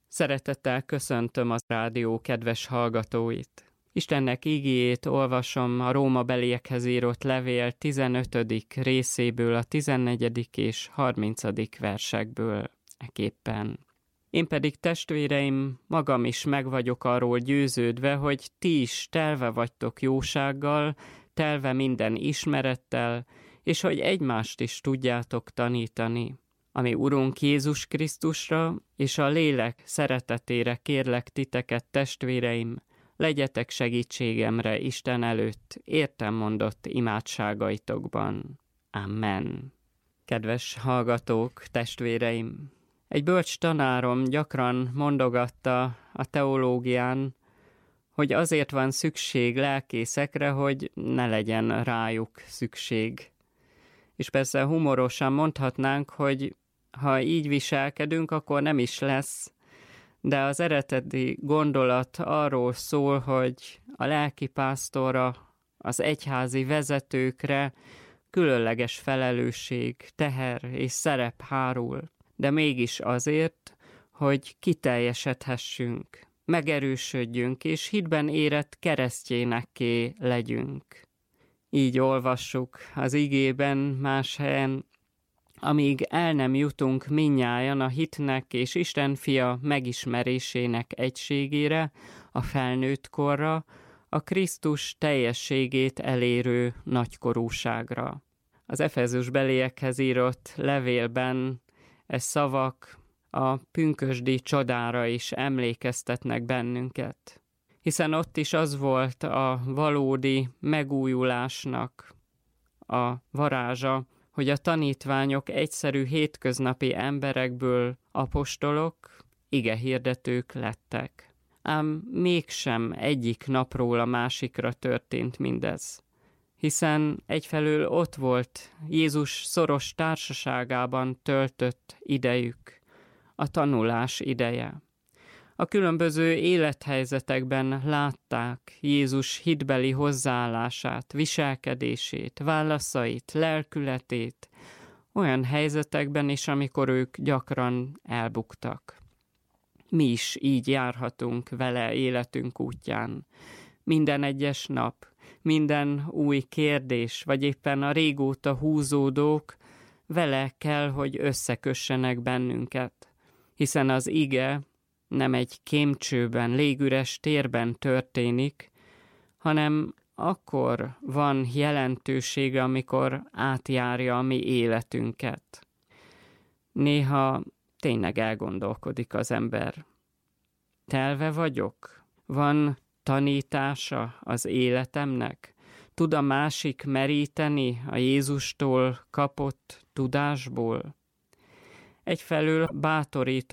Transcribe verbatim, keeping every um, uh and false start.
Szeretettel köszöntöm a rádió kedves hallgatóit. Istennek igéjét olvasom a Rómabeliekhez írott levél tizenötödik részéből, a tizennegyedik és harmincadik versekből eképpen. Én pedig, testvéreim, magam is meg vagyok arról győződve, hogy ti is telve vagytok jósággal, telve minden ismerettel, és hogy egymást is tudjátok tanítani. Ami Urunk Jézus Krisztusra és a lélek szeretetére kérlek titeket, testvéreim, legyetek segítségemre Isten előtt értem mondott imádságaitokban. Amen. Kedves hallgatók, testvéreim! Egy bölcs tanárom gyakran mondogatta a teológián, hogy azért van szükség lelkészekre, hogy ne legyen rájuk szükség. És persze humorosan mondhatnánk, hogy ha így viselkedünk, akkor nem is lesz, de az eredeti gondolat arról szól, hogy a lelkipásztorra, az egyházi vezetőkre különleges felelősség, teher és szerep hárul, de mégis azért, hogy kiteljesedhessünk, megerősödjünk és hitben érett keresztjénekké legyünk. Így olvassuk az igében más helyen, amíg el nem jutunk mindnyájan a hitnek és Isten fia megismerésének egységére, a felnőtt korra, a Krisztus teljességét elérő nagykorúságra. Az Efezusbeliekhez írott levélben e szavak a pünkösdi csodára is emlékeztetnek bennünket, hiszen ott is az volt a valódi megújulásnak a varázsa, hogy a tanítványok egyszerű hétköznapi emberekből apostolok, igehirdetők lettek. Ám mégsem egyik napról a másikra történt mindez, hiszen egyfelől ott volt Jézus szoros társaságában töltött idejük, a tanulás ideje. A különböző élethelyzetekben látták Jézus hitbeli hozzáállását, viselkedését, válaszait, lelkületét, olyan helyzetekben is, amikor ők gyakran elbuktak. Mi is így járhatunk vele életünk útján. Minden egyes nap, minden új kérdés, vagy éppen a régóta húzódók vele kell, hogy összekössenek bennünket, hiszen az ige nem egy kémcsőben, légüres térben történik, hanem akkor van jelentősége, amikor átjárja a mi életünket. Néha tényleg elgondolkodik az ember. Telve vagyok? Van tanítása az életemnek? Tud a másik meríteni a Jézustól kapott tudásból? Egyfelől bátorító